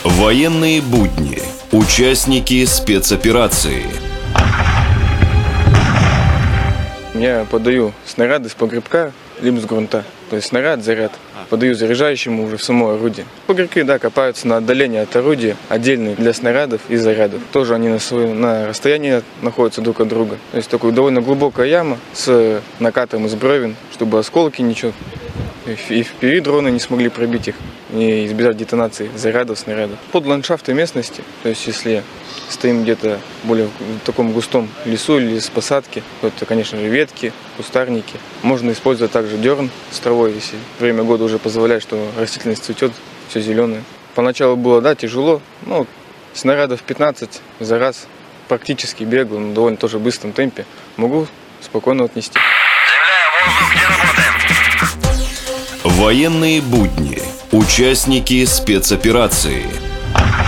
Военные будни. Участники спецоперации. Я подаю снаряды с погребка, либо с грунта. То есть снаряд, заряд. Подаю заряжающему уже в само орудие. Погребки, да, копаются на отдалении от орудия, отдельные для снарядов и зарядов. Тоже они на расстоянии находятся друг от друга. То есть такая довольно глубокая яма с накатом из бревен, чтобы осколки ничего и впереди дроны не смогли пробить их и избежать детонации зарядов, снарядов. Под ландшафты местности, то есть если стоим где-то более в таком густом лесу или с посадки, то это, конечно же, ветки, кустарники. Можно использовать также дерн с травой, если время года уже позволяет, что растительность цветет, все зеленое. Поначалу было, да, тяжело, но снарядов 15 за раз практически бегал, но довольно тоже в быстром темпе. Могу спокойно отнести. Военные будни. Участники спецоперации.